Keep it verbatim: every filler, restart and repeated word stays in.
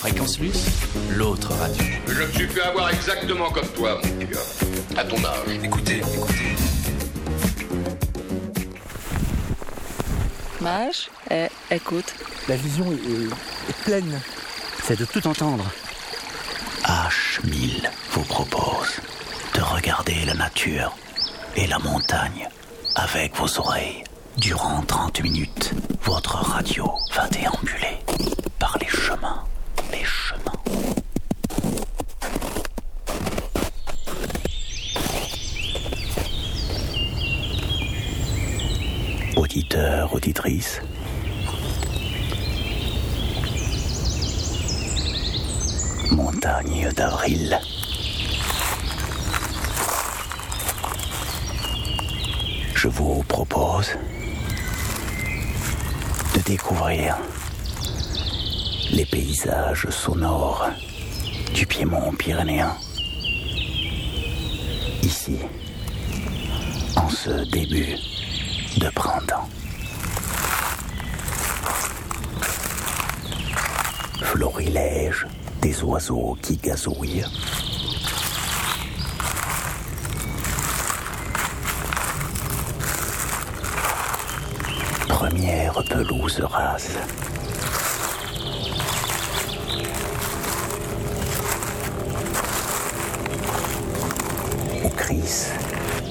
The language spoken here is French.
Fréquence Luce, l'autre radio. Je me suis fait avoir exactement comme toi, mon petit gars. À ton âge. Écoutez, écoutez. Mage, eh, écoute. La vision est, est, est pleine. C'est de tout entendre. H mille vous propose de regarder la nature et la montagne avec vos oreilles. Durant trente minutes, votre radio va déambuler par les chemins, les chemins. Auditeurs, auditrices, montagne d'avril. Je vous propose de découvrir les paysages sonores du Piémont pyrénéen. Ici, en ce début de printemps. Florilège des oiseaux qui gazouillent. Première pelouse rase. Au Chris